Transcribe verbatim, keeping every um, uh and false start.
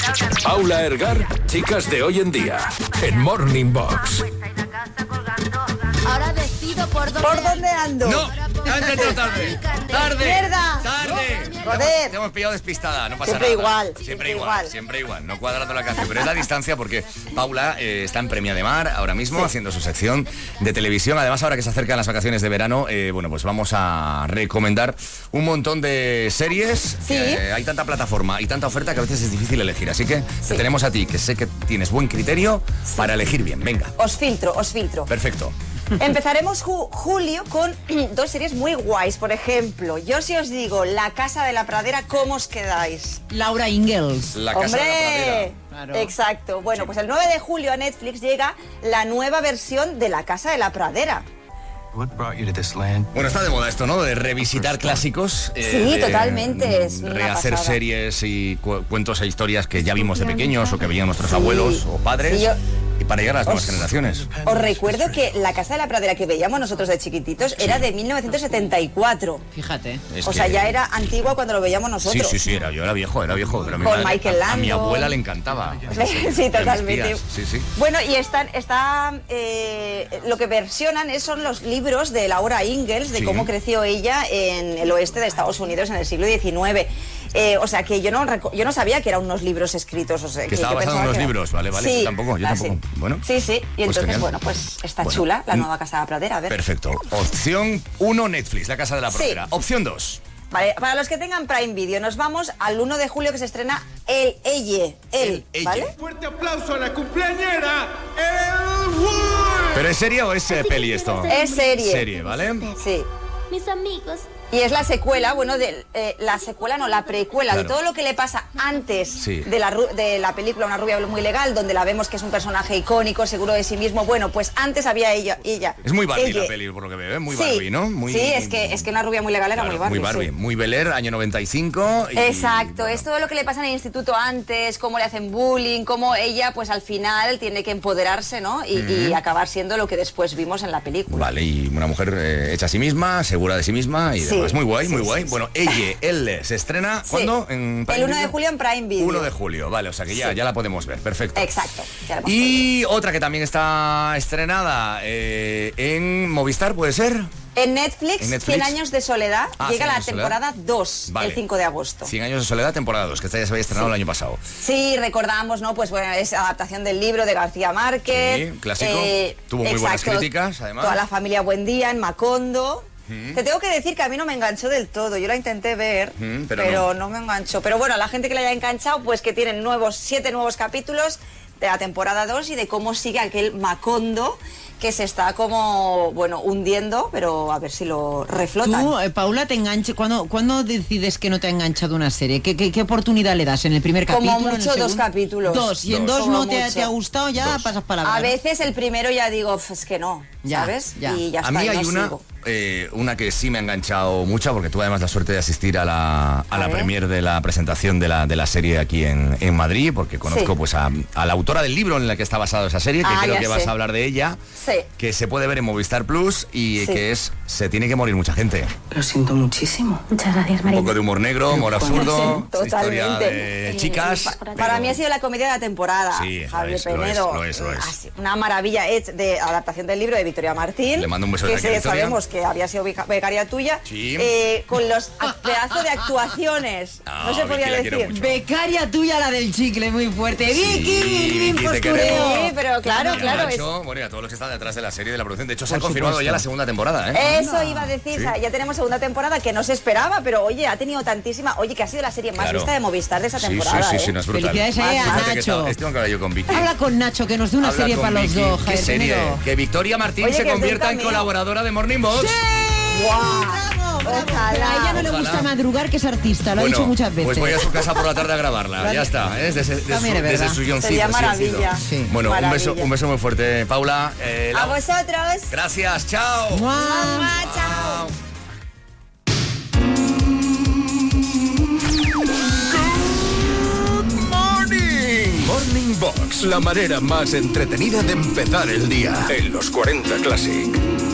Paula Ergar, chicas de hoy en día, en Morning Box. Ahora decido por dónde, ¿Por dónde ando? No, ya entrado tarde. Tarde. ¡Mierda! Tarde. Joder. Te hemos, te hemos pillado despistada, no pasa Siempre nada. igual, Siempre, siempre igual, igual. siempre igual. No cuadrando la canción, pero es la distancia porque Paula eh, está en Premia de Mar ahora mismo, sí, haciendo su sección de televisión. Además, ahora que se acercan las vacaciones de verano, eh, bueno, pues vamos a recomendar un montón de series. Sí. Eh, hay tanta plataforma y tanta oferta que a veces es difícil elegir. Así que Sí. te tenemos a ti, que sé que tienes buen criterio Sí. para elegir bien. Venga. Os filtro, os filtro. Perfecto. Empezaremos ju- julio con dos series muy guays. Por ejemplo, yo si os digo La Casa de la Pradera, ¿cómo os quedáis? Laura Ingalls. La Casa ¡Hombre! de la Pradera. Claro. Exacto. Bueno, Sí. pues el nueve de julio a Netflix llega la nueva versión de La Casa de la Pradera. What brought you to this land? Bueno, está de moda esto, ¿no? De revisitar clásicos. eh, Sí, de, totalmente, mm, es una rehacer pasada. series y cu- cuentos e historias que ya vimos de pequeños o que veían nuestros Sí. abuelos o padres. Sí, yo- Y para llegar a las nuevas Os- generaciones. Os recuerdo que La Casa de la Pradera que veíamos nosotros de chiquititos era de mil novecientos setenta y cuatro. Fíjate. Es O sea, que- ya era antigua cuando lo veíamos Sí, nosotros. sí, sí, era, yo era viejo, era viejo. Pero a mi Con madre- Michael a, a mi Landon. abuela le encantaba. Sí, totalmente. Sí, sí. Bueno, y están, está, eh, lo que versionan es- son los libros de Laura Ingalls, de Sí. cómo creció ella en el oeste de Estados Unidos en el siglo diecinueve. Eh, o sea, que yo no, reco- yo no sabía que eran unos libros escritos. O sea, Que estaba yo basado en pensaba unos que era- libros, vale, vale. Sí, Yo tampoco, yo ah, tampoco. sí. Bueno. Sí, sí. Y Pues entonces, genial. bueno, pues está Bueno. chula la Mm. nueva Casa de la Pradera. A ver. Perfecto. Opción uno, Netflix, La Casa de la Sí. Pradera. Opción dos. Vale, para los que tengan Prime Video, nos vamos al uno de julio que se estrena El Elle. El, El Elle. ¿vale? Fuerte aplauso a la cumpleañera, El Wood. ¿Pero es serie o es eh, peli esto? Es serie. Serie, ¿vale? Sí. mis amigos. Y es la secuela, bueno, de eh, la secuela, no, la precuela Claro. de todo lo que le pasa antes Sí. de, la, ru- de la película Una rubia muy legal, donde la vemos que es un personaje icónico, seguro de sí mismo. Bueno, pues antes había ella. ella Es muy Barbie ella. la peli, por lo que veo, ¿eh? Muy Sí. Barbie, ¿no? Muy, sí, es que, es que Una rubia muy legal era Claro, muy Barbie. Muy Barbie, sí. muy Bel Air, año noventa y cinco. y- Exacto, bueno. es todo lo que le pasa en el instituto antes, cómo le hacen bullying, cómo ella pues al final tiene que empoderarse, ¿no? Y, y acabar siendo lo que después vimos en la película. Vale, y una mujer eh, hecha a sí misma, segura de sí misma y Sí, demás. Muy guay, sí, muy sí, guay. sí. Bueno, ella, él, se estrena, Sí. ¿cuándo? En Prime El uno de Video? julio en Prime Video. uno de julio, vale, o sea que ya, Sí. ya la podemos ver, perfecto. Exacto. ya lo hemos Y otra que también está estrenada eh, en Movistar, ¿puede ser? En Netflix, En Netflix. cien años de soledad, Ah, llega cien la años de soledad. temporada dos, Vale. el cinco de agosto. cien años de soledad, temporada dos, que esta ya se había estrenado el año pasado. Sí, recordamos, ¿no? Pues bueno, es adaptación del libro de García Márquez. Sí, clásico. Tuvo muy buenas críticas, además. Toda la familia Buendía en Macondo. Te tengo que decir que a mí no me enganchó del todo. Yo la intenté ver, Mm, pero pero, no. no. me enganchó. Pero bueno, a la gente que la haya enganchado, pues que tienen nuevos, siete nuevos capítulos de la temporada dos y de cómo sigue aquel Macondo que se está como, bueno, hundiendo, pero a ver si lo reflotan. Tú, eh, Paula, te enganche. ¿Cuándo, ¿Cuándo decides que no te ha enganchado una serie? ¿Qué, qué, qué oportunidad le das? ¿En el primer Como capítulo? en el mucho, dos segundo? capítulos. Dos. Y en Dos. dos Como no te, mucho. te ha gustado, ya Dos. pasas palabra. A ¿no? veces el primero ya digo, "Pf, es que no, Ya, ¿sabes? ya. Y ya A está, mí y hay no una, sigo. eh, una que sí me ha enganchado mucho, porque tuve además la suerte de asistir a la, a A la ver. premier de la presentación de la, de la serie aquí en, en Madrid, porque conozco Sí. pues a, a la autora del libro en el que está basada esa serie, que Ah, creo ya que vas sé. a hablar de ella, Sí. que se puede ver en Movistar Plus y Sí. que es Se tiene que morir mucha gente. Lo siento muchísimo. Muchas gracias, Un Marina. poco de humor negro, humor absurdo, Sí, historia totalmente. de chicas. Para pero- mí ha sido la comedia de la temporada. Sí, lo Javier es, lo es, Penedo. lo es, lo es. Así, una maravilla hecha de adaptación del libro de Victoria Martín. Le mando un beso que desde aquí, se- Victoria. sabemos que había sido beca- becaria tuya. Sí. Eh, con los a- pedazos de actuaciones. No, No, se podía Vicky, la quiero decir. mucho. Becaria tuya, la del chicle, muy fuerte. Sí, Vicky, Vicky, Vicky, te postureo. queremos. Sí, pero claro, Y a claro. es- Nacho, bueno, y a todos los que están detrás de la serie de la producción. De hecho, se ha Por confirmado supuesto. ya la segunda temporada, ¿eh? Eso iba a decir, Sí. o sea, ya tenemos segunda temporada que no se esperaba, pero oye, ha tenido tantísima, oye, que ha sido la serie más Claro. vista de Movistar de esa Sí, temporada. sí, sí, ¿eh? sí, no es brutal. Felicidades ahí a Fíjate que Nacho. está- Estoy que hablar yo con Vicky. Habla con Nacho, que nos dé una Habla serie con para los Vicky. dos, ¿Qué Javier serie? Penedo. Que Victoria Martín Oye, se que es convierta del en cameo. colaboradora de Morning Box. ¡Bravo, bravo! Pero a ella no le Ojalá. gusta madrugar, que es artista, lo ha Bueno, dicho muchas veces. pues voy a su casa por la tarde a grabarla. Vale. Ya está, ¿eh? Desde, desde También su, es verdad. desde su guioncito, Sería sí, maravilla. sí. Sí. Bueno, un beso, Maravilla. un beso muy fuerte, Paula. Eh, A Lau- vosotros. Gracias, chao. ¡Mua! Mamá, chao. Morning. Morning Box, la manera más entretenida de empezar el día. En los cuarenta Classic.